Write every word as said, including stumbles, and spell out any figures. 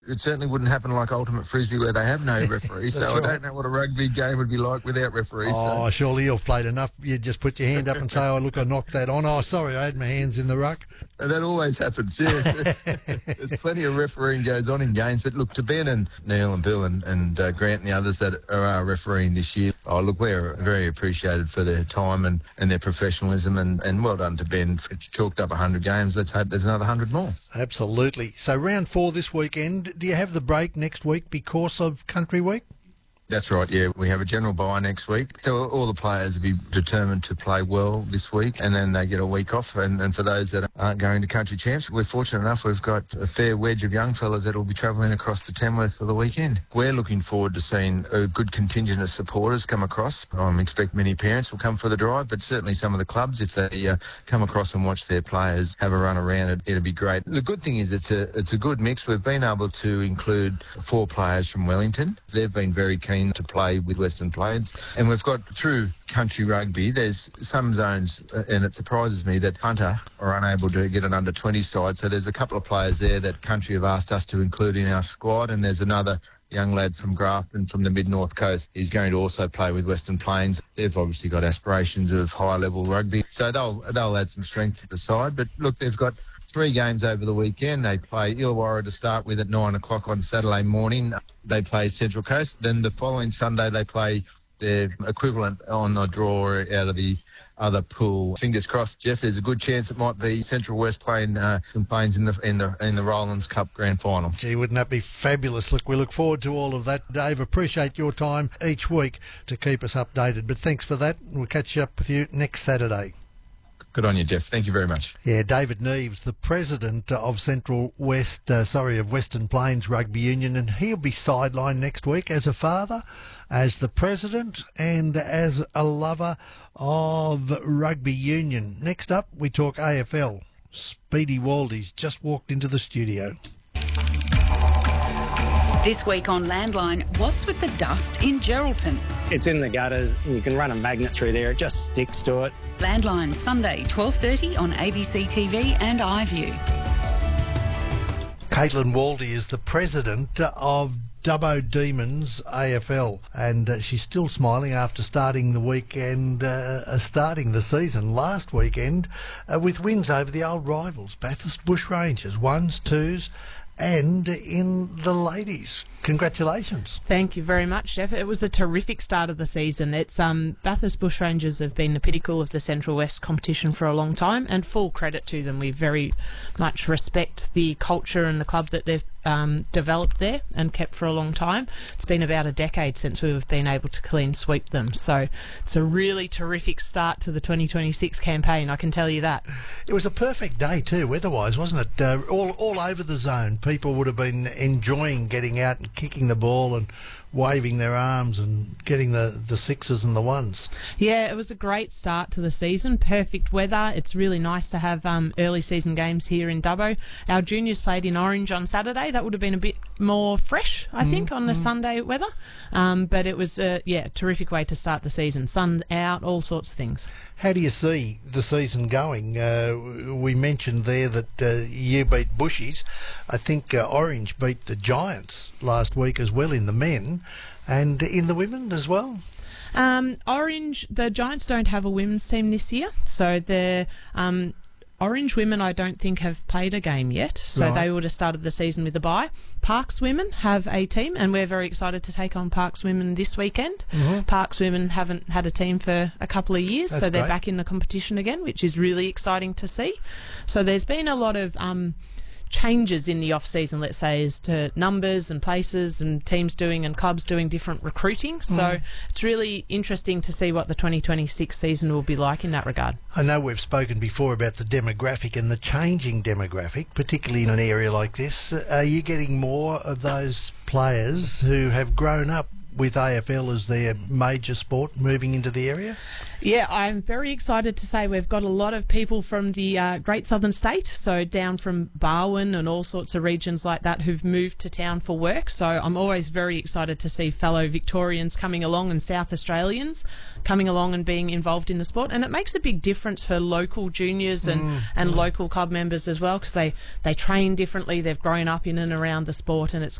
it certainly wouldn't happen like Ultimate Frisbee where they have no referee. So right. I don't know what a rugby game would be like without referees. Oh, so. surely you've played enough. You just put your hand up and say, oh, look, I knocked that on. Oh, sorry, I had my hands in the ruck. That always happens, yes. There's plenty of refereeing goes on in games. But look, to Ben and Neil and Bill and, and uh, Grant and the others that are uh, refereeing this year, oh, look, we're very appreciated for their time and, and their professionalism. And, and well done to Ben for chalked up one hundred games. Let's hope there's another one hundred more. Absolutely. So round four this weekend. Do you have the break next week because of Country Week? That's right, yeah. We have a general bye next week. So all the players will be determined to play well this week, and then they get a week off. And, and for those that aren't going to country champs, we're fortunate enough we've got a fair wedge of young fellas that will be travelling across to Tamworth for the weekend. We're looking forward to seeing a good contingent of supporters come across. I expect many parents will come for the drive, but certainly some of the clubs, if they uh, come across and watch their players have a run around, it, it'll be great. The good thing is it's a, it's a good mix. We've been able to include four players from Wellington. They've been very keen to play with Western Plains, and we've got through country rugby there's some zones, uh, and it surprises me that Hunter are unable to get an under twenty side, so there's a couple of players there that country have asked us to include in our squad, and there's another young lad from Grafton from the mid-north coast. He's going to also play with Western Plains. They've obviously got aspirations of high-level rugby, so they'll they'll add some strength to the side. But look, they've got three games over the weekend. They play Illawarra to start with at nine o'clock on Saturday morning. They play Central Coast. Then the following Sunday they play their equivalent on the draw out of the other pool. Fingers crossed, Jeff. There's a good chance it might be Central West playing uh, some Plains in the in the in the Rollins Cup Grand Final. Gee, wouldn't that be fabulous? Look, we look forward to all of that, Dave. Appreciate your time each week to keep us updated. But thanks for that. We'll catch up with you next Saturday. Good on you, Jeff. Thank you very much. Yeah, David Neves, the president of Central West, uh, sorry, of Western Plains Rugby Union, and he'll be sidelined next week as a father, as the president, and as a lover of rugby union. Next up, we talk A F L. Speedy Waldy's just walked into the studio. This week on Landline, what's with the dust in Geraldton? It's in the gutters. You can run a magnet through there. It just sticks to it. Landline, Sunday, twelve thirty on A B C T V and iView. Caitlin Waldy is the president of Dubbo Demons A F L, and uh, she's still smiling after starting the weekend, uh, uh, starting the season last weekend uh, with wins over the old rivals, Bathurst Bushrangers, ones, twos, and in the ladies. Congratulations. Thank you very much, Jeff. It was a terrific start of the season. It's um, Bathurst Bushrangers have been the pinnacle of the Central West competition for a long time, and full credit to them. We very much respect the culture and the club that they've um, developed there and kept for a long time. It's been about a decade since we've been able to clean sweep them. So it's a really terrific start to the twenty twenty-six campaign, I can tell you that. It was a perfect day too, weather-wise, wasn't it? Uh, all, all over the zone. People would have been enjoying getting out and kicking the ball and waving their arms and getting the, the sixes and the ones. Yeah, it was a great start to the season. Perfect weather. It's really nice to have um, early season games here in Dubbo. Our juniors played in Orange on Saturday. That would have been a bit more fresh, I mm, think, on the mm. Sunday weather. Um, but it was, uh, yeah, a terrific way to start the season. Sun out, all sorts of things. How do you see the season going? Uh, we mentioned there that uh, you beat Bushies. I think uh, Orange beat the Giants last week as well in the men, and in the women as well. Um, Orange, the Giants don't have a women's team this year, so they're... Um, Orange women, I don't think, have played a game yet, so right. They would have started the season with a bye. Parks women have a team, and we're very excited to take on Parks women this weekend. Mm-hmm. Parks women haven't had a team for a couple of years, That's so they're great. Back in the competition again, which is really exciting to see. So there's been a lot of um, changes in the off-season, let's say, as to numbers and places and teams doing and clubs doing different recruiting. So mm. it's really interesting to see what the twenty twenty-six season will be like in that regard. I know we've spoken before about the demographic and the changing demographic, particularly in an area like this. Are you getting more of those players who have grown up with A F L as their major sport moving into the area? Yeah, I'm very excited to say we've got a lot of people from the uh, Great Southern State, so down from Barwon and all sorts of regions like that who've moved to town for work. So I'm always very excited to see fellow Victorians coming along and South Australians coming along and being involved in the sport. And it makes a big difference for local juniors and, mm, and mm. local club members as well, because they, they train differently, they've grown up in and around the sport, and it's